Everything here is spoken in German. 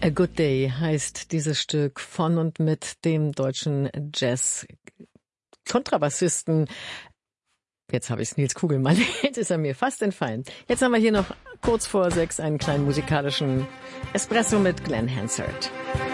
A Good Day heißt dieses Stück von und mit dem deutschen Jazz-Kontrabassisten. Jetzt habe ich es, Nils Kugelmann. Jetzt ist er mir fast entfallen. Jetzt haben wir hier noch kurz vor 6 einen kleinen musikalischen Espresso mit Glenn Hansard.